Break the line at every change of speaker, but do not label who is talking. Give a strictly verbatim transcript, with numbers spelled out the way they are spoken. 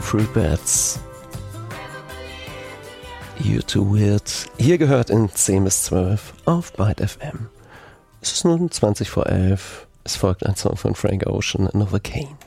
Fruit Bats. You Too Weird. Hier gehört in zehn bis zwölf auf Byte F M. Es ist nun zwanzig vor elf. Es folgt ein Song von Frank Ocean, Novocaine.